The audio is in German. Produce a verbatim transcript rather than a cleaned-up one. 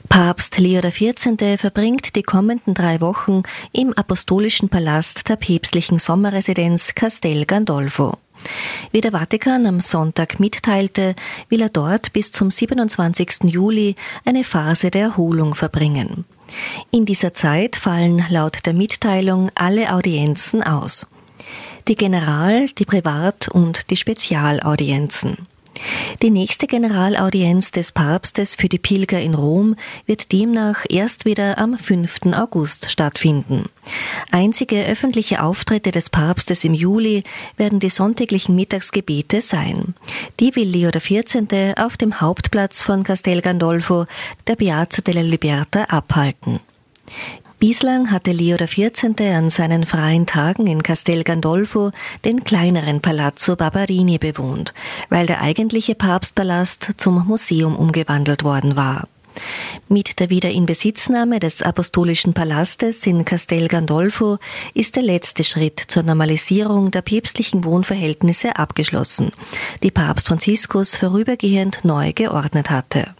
Papst Leo der vierzehnte verbringt die kommenden drei Wochen im Apostolischen Palast der päpstlichen Sommerresidenz Castel Gandolfo. Wie der Vatikan am Sonntag mitteilte, will er dort bis zum siebenundzwanzigsten Juli eine Phase der Erholung verbringen. In dieser Zeit fallen laut der Mitteilung alle Audienzen aus. Die General-, die Privat- und die Spezialaudienzen. Die nächste Generalaudienz des Papstes für die Pilger in Rom wird demnach erst wieder am fünften August stattfinden. Einzige öffentliche Auftritte des Papstes im Juli werden die sonntäglichen Mittagsgebete sein. Die will Leo der vierzehnte auf dem Hauptplatz von Castel Gandolfo, der Piazza della Libertà, abhalten. Bislang hatte Leo der vierzehnte an seinen freien Tagen in Castel Gandolfo den kleineren Palazzo Barberini bewohnt, weil der eigentliche Papstpalast zum Museum umgewandelt worden war. Mit der Wiederinbesitznahme des Apostolischen Palastes in Castel Gandolfo ist der letzte Schritt zur Normalisierung der päpstlichen Wohnverhältnisse abgeschlossen, die Papst Franziskus vorübergehend neu geordnet hatte.